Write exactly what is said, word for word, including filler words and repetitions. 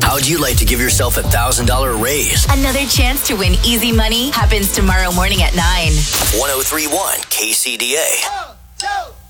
How'd you like to give yourself a one thousand dollars raise? Another chance to win easy money happens tomorrow morning at nine. one oh three point one K C D A.